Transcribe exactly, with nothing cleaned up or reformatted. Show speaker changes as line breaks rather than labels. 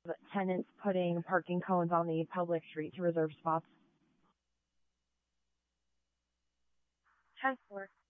tenants putting parking cones on the public street to reserve spots.
ten four.